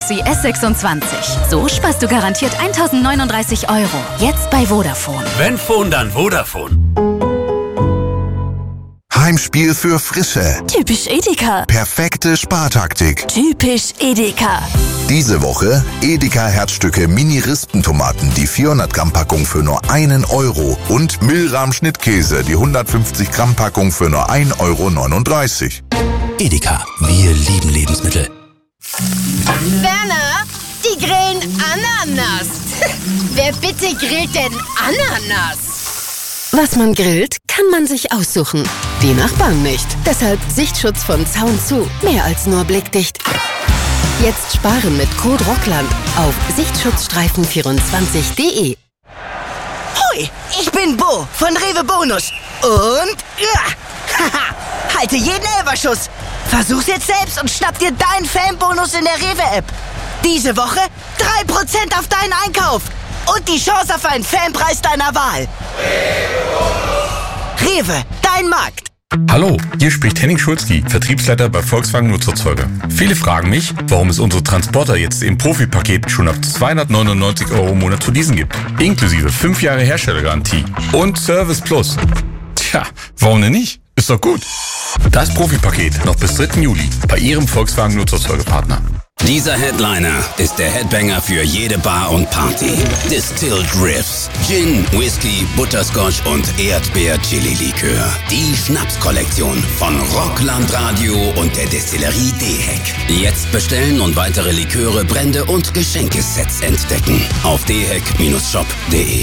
Galaxy S26. So sparst du garantiert 1.039 €. Jetzt bei Vodafone. Wenn Phone, dann Vodafone. Heimspiel für Frische. Typisch Edeka. Perfekte Spartaktik. Typisch Edeka. Diese Woche Edeka Herzstücke Mini-Rispentomaten, die 400 Gramm Packung für nur 1 € und Milram Schnittkäse, die 150 Gramm Packung für nur 1,39 €. Edeka, wir lieben Lebensmittel. Werner, die grillen Ananas. Wer bitte grillt denn Ananas? Was man grillt, kann man sich aussuchen. Die Nachbarn nicht. Deshalb Sichtschutz von Zaun zu. Mehr als nur blickdicht. Jetzt sparen mit Code Rockland auf Sichtschutzstreifen24.de. Hoi, ich bin Bo von Rewe Bonus. Und halte jeden Elferschuss. Versuch's jetzt selbst und schnapp dir deinen Fanbonus in der Rewe-App. Diese Woche 3% auf deinen Einkauf. Und die Chance auf einen Fanpreis deiner Wahl. Rewe, dein Markt. Hallo, hier spricht Henning Schulzki, Vertriebsleiter bei Volkswagen Nutzerzeuger. Viele fragen mich, warum es unsere Transporter jetzt im Profi-Paket schon ab 299 € im Monat zu leasen gibt. Inklusive 5 Jahre Herstellergarantie und Service Plus. Tja, warum denn nicht? Ist doch gut. Das Profi-Paket noch bis 3. Juli bei Ihrem Volkswagen Nutzerzeugerpartner. Dieser Headliner ist der Headbanger für jede Bar und Party. Distilled Riffs, Gin, Whisky, Butterscotch und Erdbeer-Chili-Likör. Die Schnapskollektion von Rockland Radio und der Destillerie Deheck. Jetzt bestellen und weitere Liköre, Brände und Geschenkesets entdecken auf deheck-shop.de.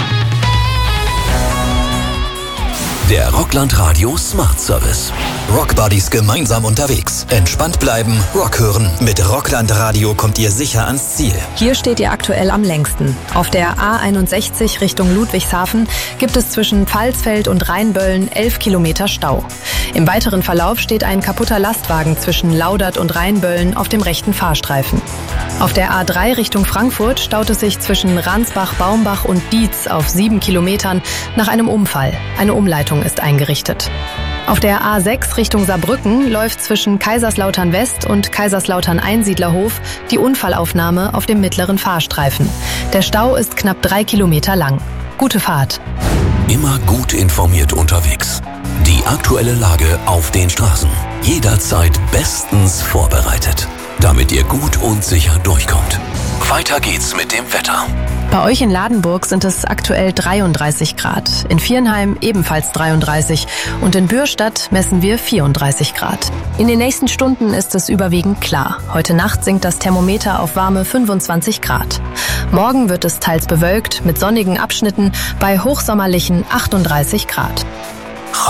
Der Rockland Radio Smart Service. Rockbuddies gemeinsam unterwegs. Entspannt bleiben, Rock hören. Mit Rockland Radio kommt ihr sicher ans Ziel. Hier steht ihr aktuell am längsten. Auf der A61 Richtung Ludwigshafen gibt es zwischen Pfalzfeld und Rheinböllen 11 Kilometer Stau. Im weiteren Verlauf steht ein kaputter Lastwagen zwischen Laudert und Rheinböllen auf dem rechten Fahrstreifen. Auf der A3 Richtung Frankfurt staut es sich zwischen Ransbach, Baumbach und Dietz auf 7 Kilometern nach einem Unfall. Eine Umleitung ist eingerichtet. Auf der A6 Richtung Saarbrücken läuft zwischen Kaiserslautern West und Kaiserslautern Einsiedlerhof die Unfallaufnahme auf dem mittleren Fahrstreifen. Der Stau ist knapp 3 Kilometer lang. Gute Fahrt. Immer gut informiert unterwegs. Die aktuelle Lage auf den Straßen. Jederzeit bestens vorbereitet, damit ihr gut und sicher durchkommt. Weiter geht's mit dem Wetter. Bei euch in Ladenburg sind es aktuell 33 Grad, in Viernheim ebenfalls 33 und in Bürstadt messen wir 34 Grad. In den nächsten Stunden ist es überwiegend klar. Heute Nacht sinkt das Thermometer auf warme 25 Grad. Morgen wird es teils bewölkt mit sonnigen Abschnitten bei hochsommerlichen 38 Grad.